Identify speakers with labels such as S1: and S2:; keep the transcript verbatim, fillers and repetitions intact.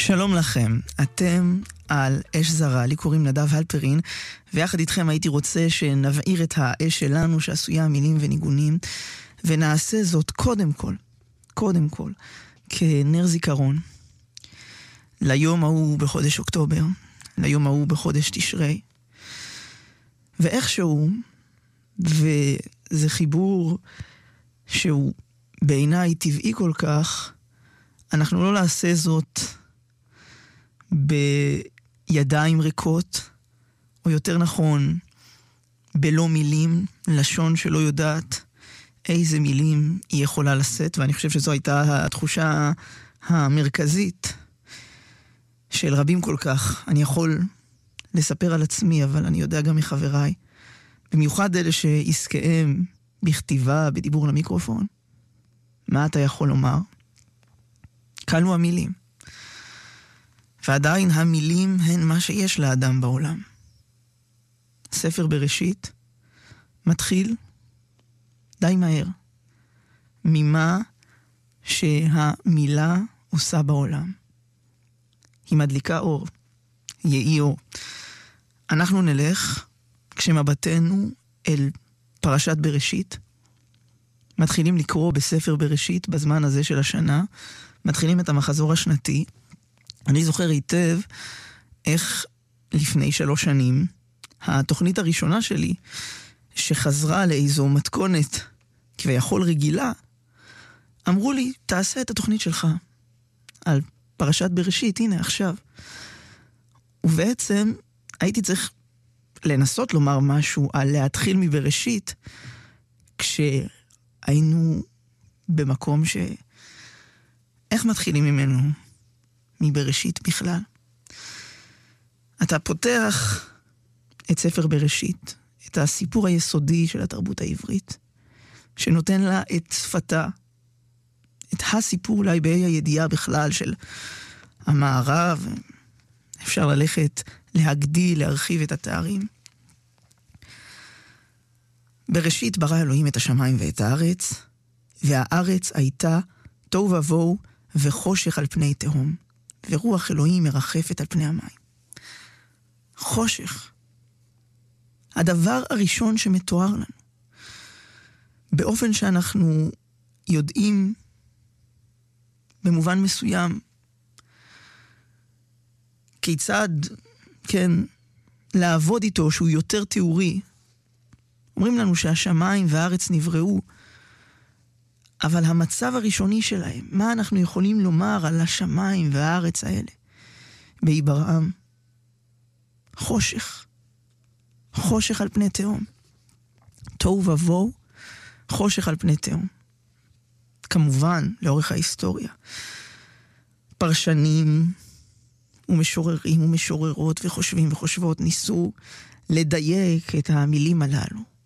S1: שלום לכם, אתם על אש זרה, לי קוראים נדב הלפרין, ויחד איתכם הייתי רוצה שנבעיר את האש שלנו שעשויה מילים וניגונים, ונעשה זאת קודם כל, קודם כל, כנר זיכרון, ליום ההוא בחודש אוקטובר, ליום ההוא בחודש תשרי, ואיכשהו, וזה חיבור שהוא בעיניי טבעי כל כך, אנחנו לא נעשה זאת בידיים ריקות, או יותר נכון, בלא מילים, לשון שלא יודעת איזה מילים היא יכולה לשאת, ואני חושב שזו הייתה התחושה המרכזית של רבים כל כך. אני יכול לספר על עצמי, אבל אני יודע גם מחבריי, במיוחד אלה שעסקיהם בכתיבה, בדיבור למיקרופון. מה אתה יכול לומר? קלו המילים. ועדיין המילים הן מה שיש לאדם בעולם. ספר בראשית מתחיל די מהר ממה שהמילה עושה בעולם. היא מדליקה אור, יהי אור. אנחנו נלך כשמבטנו אל פרשת בראשית, מתחילים לקרוא בספר בראשית בזמן הזה של השנה, מתחילים את המחזור השנתי. אני זוכר היטב איך לפני שלוש שנים, התוכנית הראשונה שלי, שחזרה לאיזו מתכונת כביכול רגילה, אמרו לי, תעשה את התוכנית שלך על פרשת בראשית, הנה עכשיו. ובעצם הייתי צריך לנסות לומר משהו על להתחיל מבראשית, כשהיינו במקום ש... איך מתחילים ממנו? מבראשית בכלל. אתה פותח את ספר בראשית, את הסיפור היסודי של התרבות העברית, שנותן לה את שפתה, את הסיפור אולי בהי הידיעה בכלל של המערב, אפשר ללכת להגדיל, להרחיב את התארים. בראשית ברא אלוהים את השמיים ואת הארץ, והארץ הייתה תוהו ובוהו וחושך על פני תהום, ורוח אלוהים מרחפת על פני המים. חושך. הדבר הראשון שמתואר לנו, באופן שאנחנו יודעים במובן מסוים, כיצד, כן, לעבוד איתו שהוא יותר תיאורי. אומרים לנו שהשמיים והארץ נבראו, אבל המצב הראשוני שלהם, מה אנחנו יכולים לומר על השמיים והארץ האלה? בהיברעם, חושך. חושך על פני תהום. תוהו ובוהו, חושך על פני תהום. כמובן, לאורך ההיסטוריה, פרשנים ומשוררים ומשוררות וחושבים וחושבות ניסו לדייק את המילים הללו.